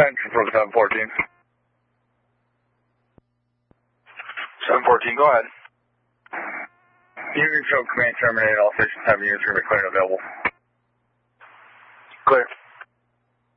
from 714. 714, go ahead. Union show command terminated. All stations have units are clear and available. Clear.